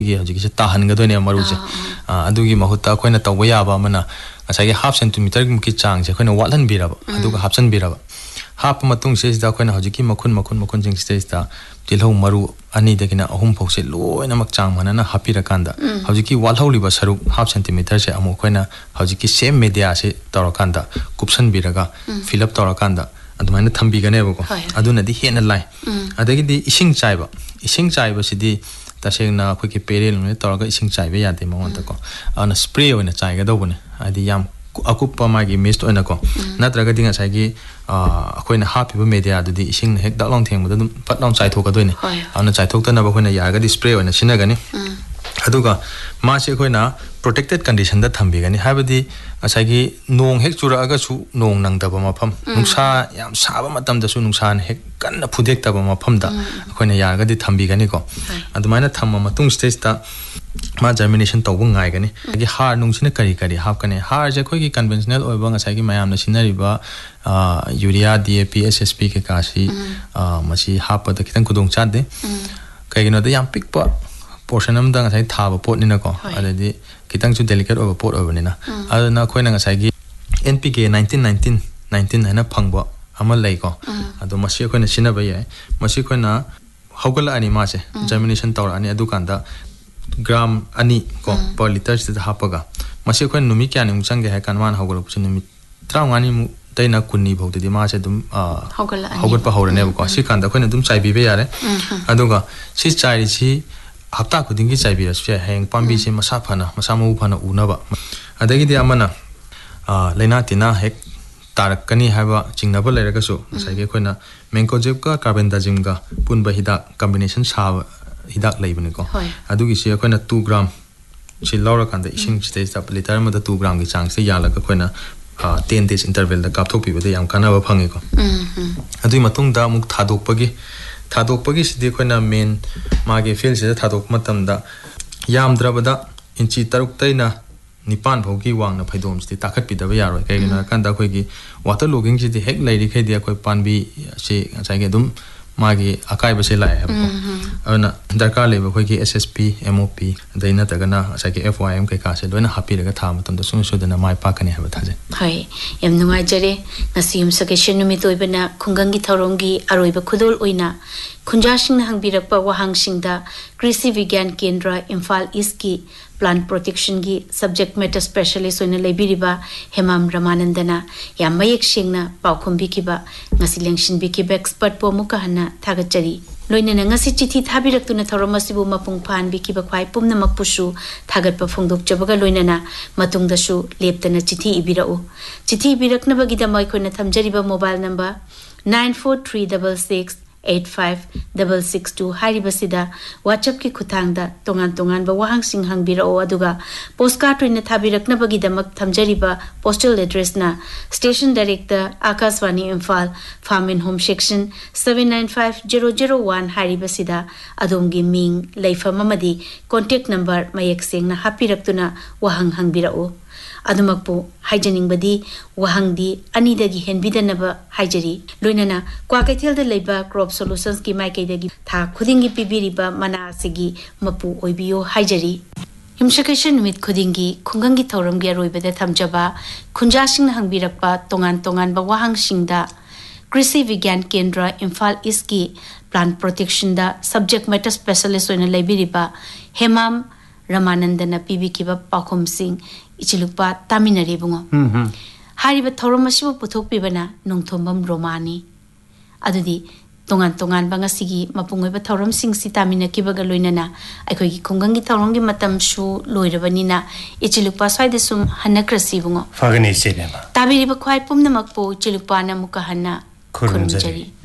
हजिकी ताहनगदोने मरुसे अदुगी महुता अखोइना तौबा याबा अमना ngасai half centimeter की चांग से अखोइना वालन बिराबा अदुगा हापसन बिराबा हाप मतुंग से इदा अखोइना हजिकी मखुन जिंग से इदा तिलहौ मरु अनि दगिना अहुम फौसे लोइना मक चांग मनना हापिरकांदा हजिकी वालहौलिबा सरुक हाफ सेंटीमीटर से अमु अखोइना हजिकी सेम मीडिया से तौरकांदा कुपसन बिरगा फिल अप तौरकांदा अदुमाइना थंबिगनेबको अदुनदी हेना लाइ अदगिदी इसिंग चाइबा सिदी तसेंगना अखोइकी पेरेल ने तौरगा इसिंग चाइबे यादे मौंतको अन स्प्रे ओइना चाइगदौबने आदि याम अकुप्पा मागी मिस्ट ओइनाको नत्रगदि ngसाइगी अखोइना हापिबा मीडिया दुदी इसिंग हेक दलांग थेंगबदा दुम पटलांग चाइथोकदोइने अन चाइथोकतनबा अखोइना यागदि स्प्रे ओइना सिनगनि अदुगा मासे अखोइना प्रोटेक्टेड कंडीशन दा थंबिगनि हाबदि ngसाइगी नोंग हेक चुरागासु नोंग नंगदबा मफम नुंसा याम साबा मतमदसु नुंसान हेक कन्न फुदेक्तबा मफमदा अखोइना यागदि थंबिगनिको अदुमाइना थम्मा मतुंग स्टेज ता मा जर्मिनेशन तौबु गाइगनि कि हार नुंसिने करी हापकने हार जे खोगी कन्वेंशनल ओइबा ngसाइगी मयामना सिनरिबा यूरिया डीएपी एसएसपी के कासी मसी हापदा खितंग खुदोंग चादे कइगिनो द याम पिकपा पोर्शन अमदा ngसाइ थाबा पोटनिनाको अदि खितंग सु डेलिकेट ओइबा पोट ओइबनिना अदना खोइना ngसाइगी एनपीके 19 हैना फंगबा अमा लैको अदो मसी खोइना सिनबा याय मसी खोइना हौगल अनि मासे जर्मिनेशन तौर अनि अदुकांदा ग्राम अनि को पर लिटर से हापगा मसे खोइन नुमी क्या निम चंगे है कानवान हौगल पुछ नुमी 3 नि तैना कुन्नी भौदि मासे दुम हौगल पा हौरने को सि कांदा खोइन दुम चाइबिबे यारे अदुगा सि चाइरि छि हप्ता खुदिंगी चाइबिरस फे हेंग पाम्बी से मसा मऊ फना उनबा अदगी दि अमना लेना तिना हेक तारकनी हाबा चिंगनबा लेरगसु ngसाइगे खोइना मेंकोजेब का कार्बेंडाजिम का पुनबा हिदाक कॉम्बिनेशन साब हिदाक लेबनिको अदुगी से खोइना 2 ग्राम से लौरा कांदा इसिंग स्टेज ता लिटर मदा 2 ग्राम की चांग से यालगा खोइना 10 days interval दा कापथोपिबदे याम कानाबा फंगेको अदुई मतुंग दा मुक थादोकपगी सिदि खोइना मेन मागे फील से थादोक मतमदा यामद्रबदा इंची 3 तैना निपान भौगी वांगना फैदोम सिदि ताखत पिदबा यारोय कइगिना कांदा खोइगी वाटर लॉगिंग सिदि हेक लैरि खैदि अखोइ पानबी से ngसाइगे दुम मागी अकाइबा से लाय हबको अना दरकार लेबा खोइगी एसएसपी एमओपी दैना तगना ngसाइगे एफवाईएम के कासे लोइना हापिरगा था मतमदा सुसुदना माइ पाकने हबा थाजे हाय यम नुंगाइ जरे ngasium सकेशन नुमित ओइबना खुंगंगी थौरोंगी अरोइबा खुदोल ओइना खुंजासिंग हंगबिरकपा वाहांगसिंगदा कृषि विज्ञान केंद्र इम्फाल ईस्ट की प्लांट प्रोटेक्शन की सब्जेक्ट मैटर स्पेशलिस्ट ओइना लेबिरिबा हेमाम रमानंदना याम मयेक सिंगना पाउखुंबिकिबा ngasi लेंसिनबिकिबा एक्सपर्ट पो मुकहना थागचरी लोइनना ngasi चिठी थाबिरक्तुना थौरमसिबु मपुंग फानबिकिबा ख्वाइ पुमनमकपुसु थागतपा फोंदोकजबगा लोइनना मतुंगदसु लेप्तना चिठी इबिरउ चिठी इबिरकनबगिदमा अखोइना थमजरिबा मोबाइल नंबर 9436685662 हारिबसिदा WhatsApp की खुथांगदा तोंगान बा वाहांसिंग हंगबिरओ अदुगा पोस्टकार्ड ओइना थाबिरकनबगिदमक थमजरिबा पोस्टल एड्रेस ना station director Akashvani Imphal farm and home section 795001 हारिबसिदा अदोमगी Ming लैफम अमदी contact number मयेक सेंगना हापिरक्तुना वाहंग हंगबिरओ अदुमकपो हाइजनिंगबदी वाहंगदी अनिदगी हेनबिदनबा हाइजरी लोइनना क्वाकैथेलदा लेबा क्रॉप सॉल्यूशंस की माइकैदगी था खुदिंगी पिबिरिबा मनासिगी मपु ओइबियो हाइजरी हिमसकेशन निमित खुदिंगी खुंगंगी थौरमगी अरोइबदा थमजबा खुंजासिंग हंगबिरकपा तोंगान बा वाहंगसिंगदा कृषि विज्ञान केंद्र इम्फाल ईस्ट की प्लांट प्रोटेक्शन दा subject matter specialist ओइना लेबिरिबा Hemam रमानंदना पिबिकिबा पाखोम Singh इचिलुपा तामिनरे बुंगो हारिबा थौरमसिबु पुथोकपिबना नोंथोमबम रोमानी अदुदी तोंगान बंगासिगी मपुंगोइबा थौरम सिंगसी तामिनकिबगा लोइनना अखोइगी खुंगंगी थौरमगी मतमसु लोइरबनिना इचिलुपा स्वाइदसुम हनक्रसी बुंगो Phagni सेबेमा ताबिरिबा ख्वाइ पुमनमकपो इचिलुपाना मुका हन्ना खुरुमजरी